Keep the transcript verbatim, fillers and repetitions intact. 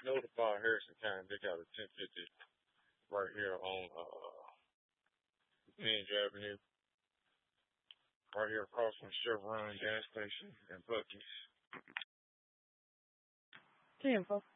notify Harrison County they got a ten fifty right here on uh Penge Avenue, right here across from Chevron gas station and Bucky's. Info.